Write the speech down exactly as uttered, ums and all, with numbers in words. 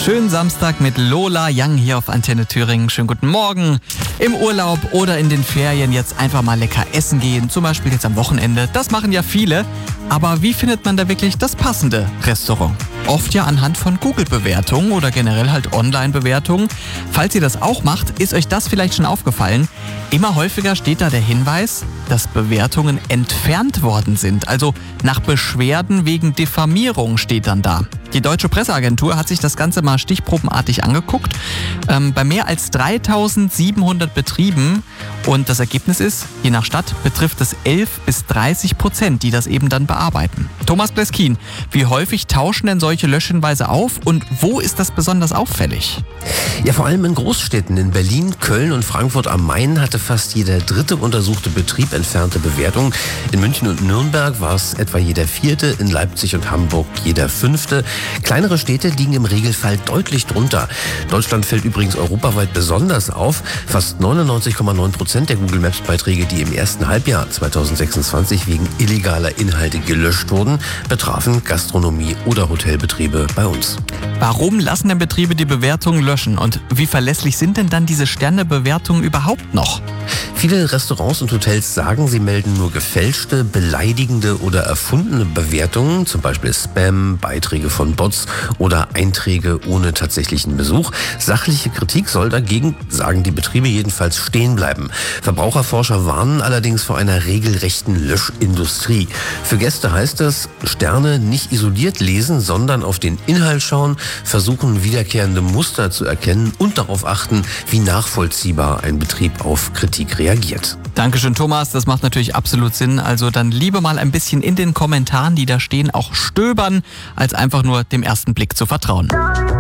Schönen Samstag mit Lola Young hier auf Antenne Thüringen. Schönen guten Morgen. Im Urlaub oder in den Ferien jetzt einfach mal lecker essen gehen, zum Beispiel jetzt am Wochenende. Das machen ja viele. Aber wie findet man da wirklich das passende Restaurant? Oft ja anhand von Google-Bewertungen oder generell halt Online-Bewertungen. Falls ihr das auch macht, ist euch das vielleicht schon aufgefallen. Immer häufiger steht da der Hinweis, dass Bewertungen entfernt worden sind. Also nach Beschwerden wegen Diffamierung steht dann da. Die Deutsche Presseagentur hat sich das Ganze mal stichprobenartig angeguckt. Ähm, bei mehr als dreitausendsiebenhundert Betrieben. Und das Ergebnis ist, je nach Stadt betrifft es elf bis dreißig Prozent, die das eben dann bearbeiten. Thomas Bleskin, wie häufig tauschen denn solche Löschhinweise auf und wo ist das besonders auffällig? Ja, vor allem in Großstädten. In Berlin, Köln und Frankfurt am Main hatte fast jeder dritte untersuchte Betrieb entfernte Bewertungen. In München und Nürnberg war es etwa jeder vierte, in Leipzig und Hamburg jeder fünfte. Kleinere Städte liegen im Regelfall deutlich drunter. Deutschland fällt übrigens europaweit besonders auf. Fast neunundneunzig Komma neun Prozent der Google Maps Beiträge, die im ersten Halbjahr zweitausendsechsundzwanzig wegen illegaler Inhalte gelöscht wurden, betrafen Gastronomie- oder Hotelbetriebe bei uns. Warum lassen denn Betriebe die Bewertungen löschen und wie verlässlich sind denn dann diese Sternebewertungen überhaupt noch? Viele Restaurants und Hotels sagen, sie melden nur gefälschte, beleidigende oder erfundene Bewertungen, zum Beispiel Spam, Beiträge von Bots oder Einträge ohne tatsächlichen Besuch. Sachliche Kritik soll dagegen, sagen die Betriebe jedenfalls, stehen bleiben. Verbraucherforscher warnen allerdings vor einer regelrechten Löschindustrie. Für Gäste heißt es, Sterne nicht isoliert lesen, sondern auf den Inhalt schauen, versuchen wiederkehrende Muster zu erkennen und darauf achten, wie nachvollziehbar ein Betrieb auf Kritik reagiert. Dankeschön, Thomas. Das macht natürlich absolut Sinn. Also dann lieber mal ein bisschen in den Kommentaren, die da stehen, auch stöbern, als einfach nur dem ersten Blick zu vertrauen.